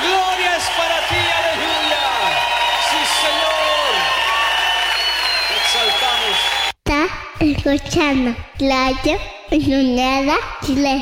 gloria es para ti, aleluya. Sí, Señor. Te exaltamos. Está escuchando Radio Unidad Chile.